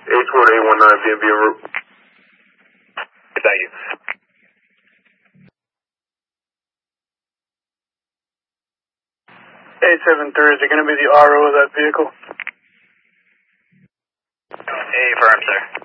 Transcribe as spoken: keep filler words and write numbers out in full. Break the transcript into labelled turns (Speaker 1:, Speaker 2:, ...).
Speaker 1: eight four eight one nine, B M B en route.
Speaker 2: Thank you.
Speaker 3: eight seven three, is it going to be the R O of that vehicle?
Speaker 2: A firm, sir.